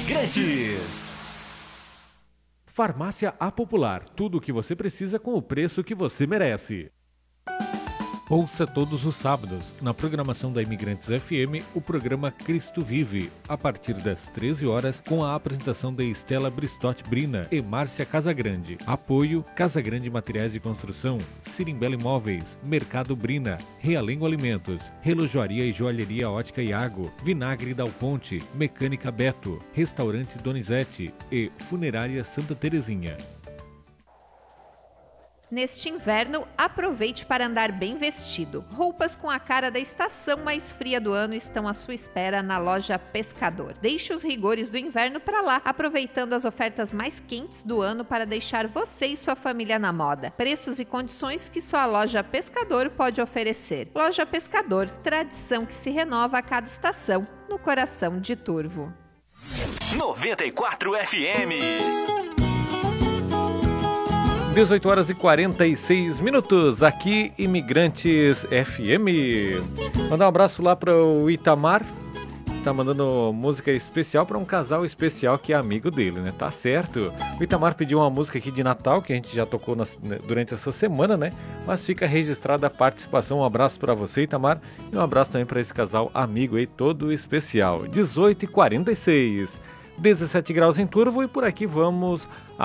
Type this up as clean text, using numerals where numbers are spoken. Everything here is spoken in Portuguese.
Imigrantes. Farmácia A Popular, tudo o que você precisa com o preço que você merece. Ouça todos os sábados, na programação da Imigrantes FM, o programa Cristo Vive, a partir das 13 horas, com a apresentação de Estela Bristotti Brina e Márcia Casagrande. Apoio Casagrande Materiais de Construção, Sirimbela Imóveis, Mercado Brina, Realengo Alimentos, Relojoaria e Joalheria Ótica Iago, Vinagre Dal Ponte, Mecânica Beto, Restaurante Donizete e Funerária Santa Terezinha. Neste inverno, aproveite para andar bem vestido. Roupas com a cara da estação mais fria do ano estão à sua espera na loja Pescador. Deixe os rigores do inverno para lá, aproveitando as ofertas mais quentes do ano para deixar você e sua família na moda. Preços e condições que só a loja Pescador pode oferecer. Loja Pescador, tradição que se renova a cada estação, no coração de Turvo. 94 FM. 18 horas e 46 minutos, aqui Imigrantes FM. Mandar um abraço lá para o Itamar, que tá mandando música especial para um casal especial que é amigo dele, né? Tá certo. O Itamar pediu uma música aqui de Natal, que a gente já tocou durante essa semana, né? Mas fica registrada a participação. Um abraço para você, Itamar, e um abraço também para esse casal amigo aí, todo especial. 18 e 46, 17 graus em Turvo, e por aqui vamos